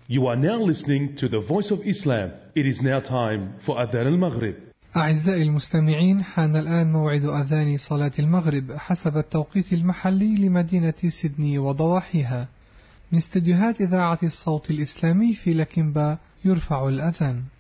You are now listening to the Voice of Islam. It is now time for أذان المغرب. أعزائي المستمعين، حان الآن موعد أذان صلاة المغرب حسب التوقيت المحلي لمدينة سيدني وضواحيها. من استديوهات إذاعة الصوت الإسلامي في لكنبا يرفع الأذان.